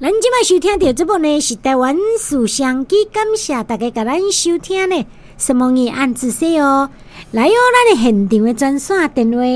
咱即摆收听到这部呢是台湾思想机，感谢大家甲咱收听呢。什么嘢按字说哦，来哦，咱的现场的专线电话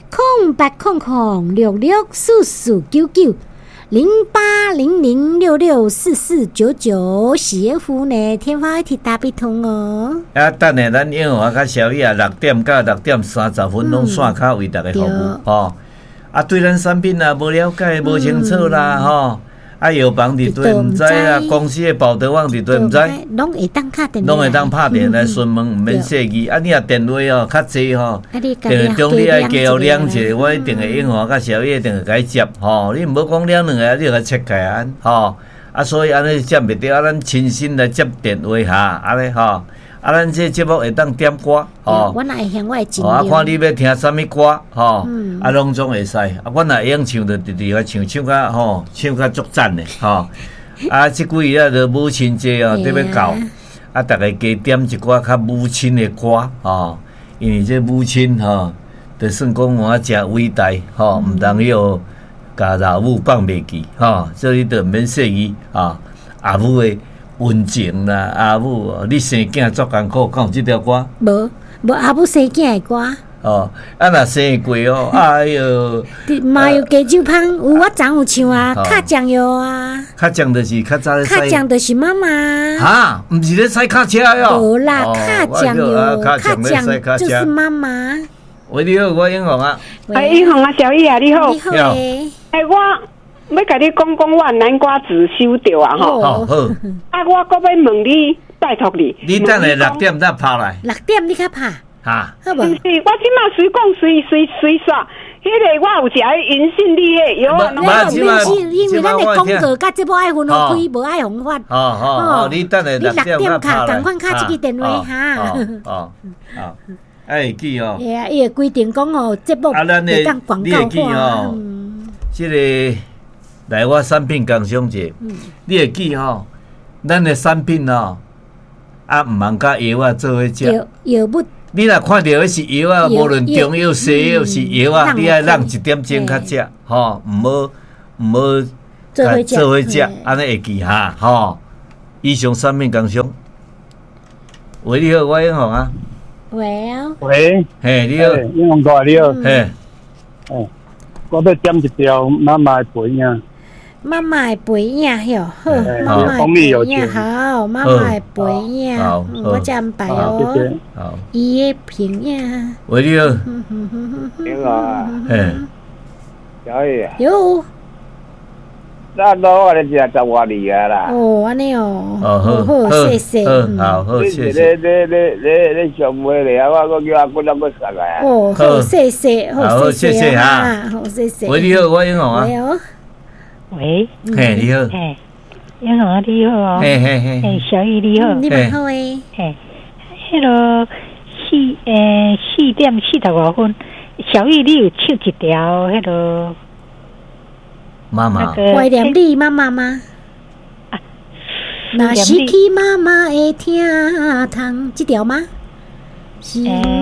0800664499，0800664499，是服务呢天发一体大笔通哦。 等下咱英华甲宵夜6点到6点30分拢线卡为大家服务吼。对咱产品啊无了解、无清楚啦吼。药房伫对毋知啦，公司的保德网伫对毋知， 拢会当打电话， 拢会当拍电来询问，毋免设计。你若电话哦较济吼，电话中你爱加我两者，我一定会永华甲宵夜一定会甲伊接吼。你毋好讲两个，你甲切开安吼。所以安尼接袂着，咱亲身来接电话下安尼吼。咱这节目会当点歌吼， 我若会响，我会尽量。 看你要听啥物歌吼，拢总会使。我若会用唱，就直直个唱甲吼，唱甲足赞的吼。即几日啊，就母亲节哦，得要到，大家加点一寡较母亲的歌吼，因为这母亲吼，就算讲我诚伟大吼，毋通要甲老母放袂记吼，所以就免说伊阿母的温情啦，阿母，你生囝足艰苦，敢有即条歌？ 无阿母生囝的歌。 若生过哦，哎哟， 麻油鸡酒芳，有我昨有唱啊，卡酱油啊， 卡酱就是较早咧使，卡酱就是妈妈。 哈，毋是咧使卡车哟。 无啦，卡酱油，卡酱就是妈妈。 喂，你好，我英雄啊。 英雄啊，小易啊，你好。 你好诶。我要甲你讲我南瓜籽收着啊吼。 好。 我搁要问你，拜托你。 你等下6点再拍来。 6点你较拍。 哈。 好无？ 是，我即马随讲随煞，迄个我有一个银杏里的药， 因为咱的广告甲这部爱分好开，无爱红发。 好，你等下6点卡，赶快卡这个电话哈。 好。会记哦。 伊会规定讲哦，节目会当广告化。 这个来我产品工商节，你会记吼？咱的产品哦，毋通甲药啊做伙食。 药物。 你若看到迄是药啊，无论中药、西药是药啊，你爱让1点钟较食，吼，毋好做伙食，安尼会记哈，吼。以上产品工商。喂，你好，我英雄啊。 喂， 嘿，你好， 英雄哥，你好， 嘿， 我要点一条妈妈的陪影。 妈妈的陪影哟，好，妈妈的陪影好，妈妈的陪影，我这安排哦。 好， 伊的评影。 喂，你好， 你好啊， 嘿， 小易啊。 有。 那我咧食10外里啊啦。 安尼哦。 好， 谢谢。 好，谢谢。 你上尾咧，我叫阿姑那个上来啊。 好，谢谢， 好，谢谢哈。 好，谢谢。 喂，你好，我英雄啊。 喂， 嘿，你好， 英雄啊，你好哦， 嘿， 小易你好， 你蛮好诶， 迄个4点45分，小易你有唱一条迄个妈妈， 怀念你妈妈吗？那是去妈妈的厅堂，这条吗？是，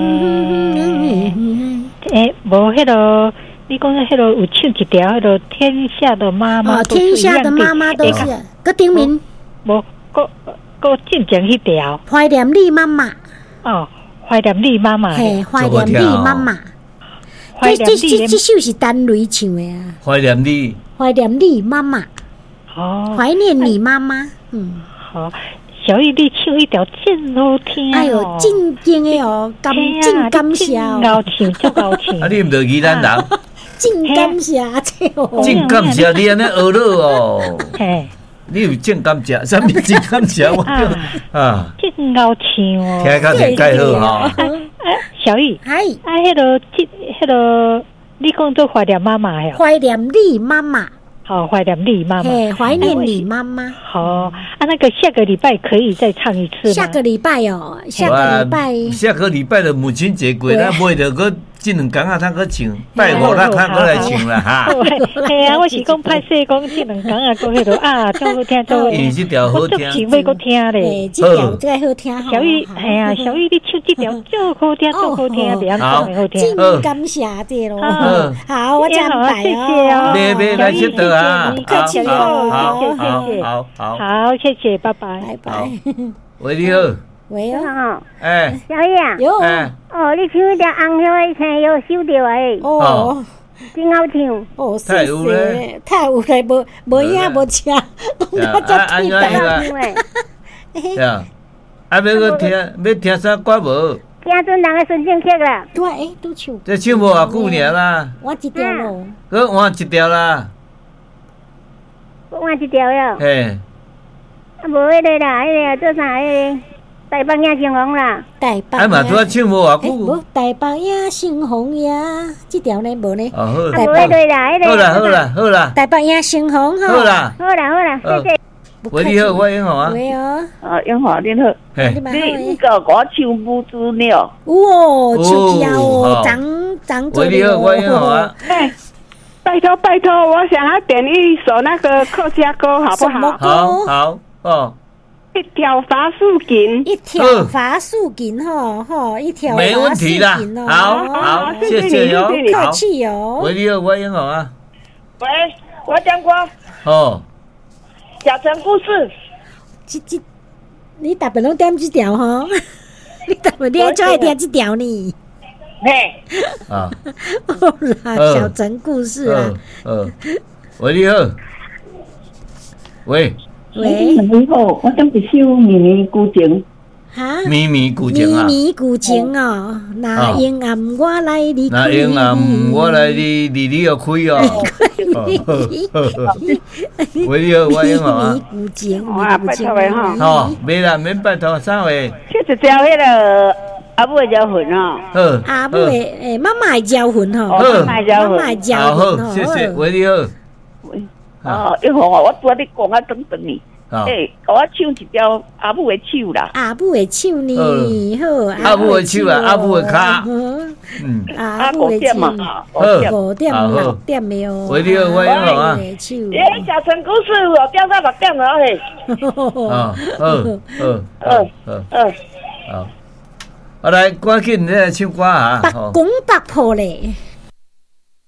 无迄个。你讲迄个有唱一条迄个天下的妈妈， 天下的妈妈都是，个顶名， 无个进前迄条， 怀念你妈妈。 怀念你妈妈， 嘿，怀念你妈妈。这首是单雷唱的啊。 怀念你妈妈。 怀念你妈妈。 好。小易，你唱一条真好听哦！ 哎呦，真正的哦，真感谢哦！ 高唱，足高唱。 你毋着宜兰人？ 真感谢这哦！ 真感谢你安尼学了哦！你有真感谢，啥物真感谢我？ 真高唱哦！ 听较真介好哈！ 小易，迄个，你讲做怀念妈妈呀？ 怀念你妈妈。 好，怀念你妈妈， 怀念你妈妈。 好那个下个礼拜可以再唱一次吗？ 下个礼拜下个礼拜的母亲节过，咱袂着个这2天啊，他搁唱，拜五咱他搁来唱啦哈。 嘿啊，我是讲歹势讲这2天啊，搁迄个真好听，真好听。 这条好听， 我要搁听咧。 这条真好听。 小易，嘿啊，小易你唱这条真好听，真好听，别样真好听。 真感谢这咯。好，我这样摆哦。 别来这道啊， 你客气哦， 好，谢谢，拜拜， 拜拜。 喂，你好， 喂哦， 哦， 哎， 小叶啊， 有哎， 哦，你唱迄条红叶的青叶收着诶， 哦真好唱。 哦， 太有咧， 太有咧，无影无车，讲到遮天啊大。 呀，啊，要个听，要听啥歌无？ 听阵人的孙正曲啦， 对，都唱。 这唱无偌久尔啦， 我一条咯。 佮换一条啦， 我换一条了。 嘿， 啊，无迄个啦，迄个做啥？迄个大北影成红啦。 大北啊嘛拄啊唱无偌久， 无大北影成红呀，这条呢无呢？ 哦啊，无迄个啦，迄个。 好啦， 大北影成红哈。 好啦， 好啦，谢谢。 喂，你好，我英豪啊， 喂哦， 英华你好， 嘿你，蛮好你诶。 个我唱母子鸟， 哇，手条哦， 哦长喂，你好，我英豪啊， 哎，拜托，我想要点一首那个客家歌，好不什么好？ 歌？ 好哦， 一条法树锦， 一条法树锦吼，一条没问题啦法树锦哦， 好， 谢谢谢哦， 你客气哦。 喂，你好，我英豪啊， 喂，我讲过哦， 小城故事， 这，你大部拢点这条吼？你大部你爱最爱听这条呢？ 嘿， 啊， 好啦，小城故事啊。 喂，你好，喂， 喂， 你好，我想一首咪咪古情， 哈？ 咪咪古情啊， 咪古情哦，那阴暗我来你开， 那英啊，我来你要开哦，喂，你好，我英豪啊咪，古情， 哇拜托的哈哦，没啦，免拜托，啥话？ 这一条迄个阿母的招魂哦， 好， 阿母诶，妈妈会招魂吼， 好妈妈会招好魂吼， 好，谢谢，喂，你好， 哦，英华我拄仔你讲啊，等你， 好， 诶，我唱一条阿母的手啦， 阿母的手呢，好， 阿母的手啊，阿母的骹， 嗯，阿啊， 母的手， 五点嘛，哈， 好 5点6點的哦， 喂，你好，我英豪啊， 手， 诶，小城故事我调到6点了嘿， 啊，好， 嗯， 好，来，赶紧来唱歌啊， 北公北坡咧。